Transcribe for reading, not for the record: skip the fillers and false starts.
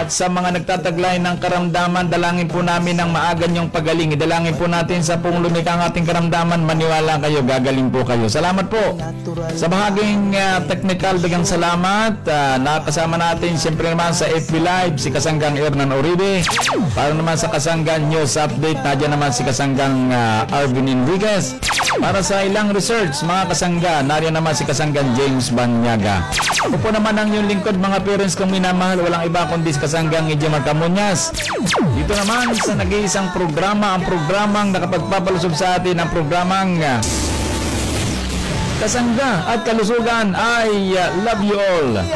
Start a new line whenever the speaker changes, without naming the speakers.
At sa mga nagtataglay ng karamdaman, dalangin po namin ng maaga niyong pagaling. Idalangin po natin sa pong lumikha ang ating karamdaman. Maniwala kayo, gagaling po kayo. Salamat po. Sa bahaging technical, bigang salamat. Nakasama natin siyempre naman sa FB Live si Kasanggang Ernan Uribe. Para naman sa Kasanggang News Update, nadyan naman si Kasanggang Arvin Enriquez. Para sa ilang research, mga kasangga, nariyan naman si Kasanggang James Banyaga. Ako po naman ang yung lingkod, mga parents kong minamahal, walang iba kundi si Kasanggang Ijemar Camuñas. Dito naman sa nag-iisang programa, ang programang nakapagpapalusog sa atin, ang programang Kasangga at Kalusugan. I love you all.